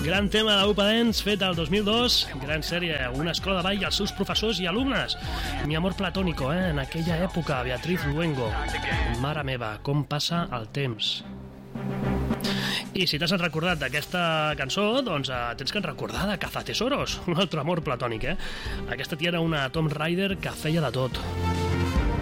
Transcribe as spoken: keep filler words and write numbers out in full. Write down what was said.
Gran tema d'Upa Dance fet el dos mil dos, gran sèrie, una escola de ball i els seus professors i alumnes. Mi amor platónico, eh? En aquella època, Beatriz Luengo. Mare meva, com passa el temps. I si t'has recordat d'aquesta cançó, doncs eh, tens que recordar de Cazatesoros, un altre amor platònic, eh? Aquesta tia era una Tomb Raider que feia de tot.